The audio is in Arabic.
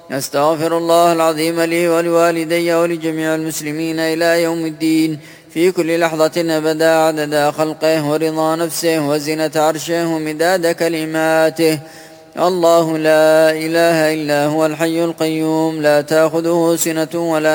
أستغفر الله العظيم لي ولوالدي ولجميع المسلمين إلى يوم الدين في كل لحظة أبدا عدد خلقه ورضا نفسه وزنة عرشه ومداد كلماته. الله لا إله إلا هو الحي القيوم لا تأخذه سنة ولا